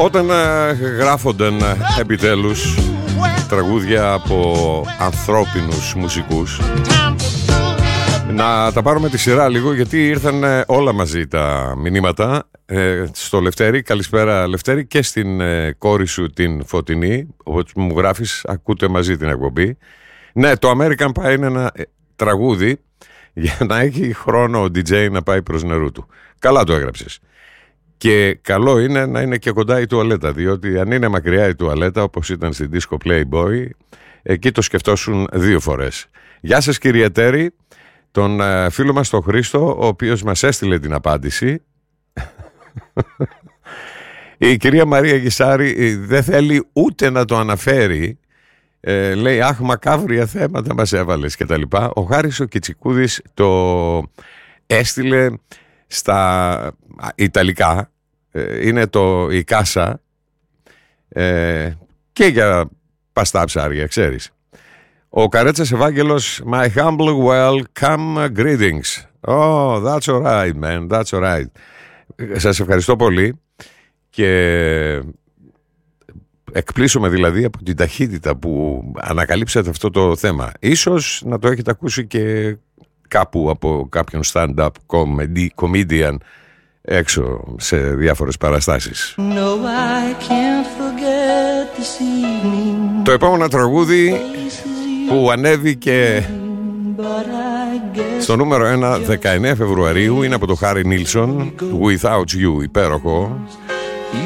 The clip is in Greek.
Όταν γράφονταν επιτέλους τραγούδια από ανθρώπινους μουσικούς, να τα πάρουμε τη σειρά λίγο, γιατί ήρθαν όλα μαζί τα μηνύματα στο Λευτέρη. Καλησπέρα Λευτέρη, και στην κόρη σου την Φωτεινή, όπως μου γράφεις, ακούτε μαζί την εκπομπή. Ναι, το American Pie είναι ένα τραγούδι για να έχει χρόνο ο DJ να πάει προς νερού του. Καλά το έγραψες. Και καλό είναι να είναι και κοντά η τουαλέτα, διότι αν είναι μακριά η τουαλέτα, όπως ήταν στην Disco Playboy, εκεί το σκεφτόσουν 2 φορές. Γεια σας κύριε Τέρη, τον φίλο μας τον Χρήστο, ο οποίος μας έστειλε την απάντηση. Η κυρία Μαρία Γισάρη δεν θέλει ούτε να το αναφέρει. Λέει, αχ, μακάβρια θέματα μας έβαλες και τα λοιπά. Ο Χάρης ο Κιτσικούδης το έστειλε στα Ιταλικά, είναι η Κάσα, και για παστά ψάρια, ξέρεις. Ο Καρέτσας Ευάγγελος, my humble welcome greetings. Oh, that's alright man, that's alright. Σας ευχαριστώ πολύ και εκπλήσωμαι δηλαδή από την ταχύτητα που ανακαλύψατε αυτό το θέμα. Ίσως να το έχετε ακούσει και κάπου από κάποιον stand-up comedian έξω σε διάφορες παραστάσεις. No, I can't forget this evening. Το επόμενο τραγούδι που ανέβηκε στο νούμερο 1 19 Φεβρουαρίου είναι από το Χάρι Νίλσον, Without You, υπέροχο.